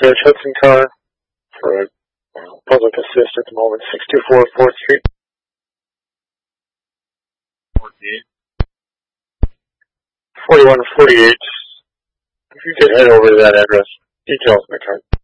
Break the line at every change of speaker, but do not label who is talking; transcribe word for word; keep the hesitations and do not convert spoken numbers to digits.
dispatch Hudson car for a uh, public assist at the moment, six two four fourth Street. forty-one forty-eight. If you could head over to that address, details in the card.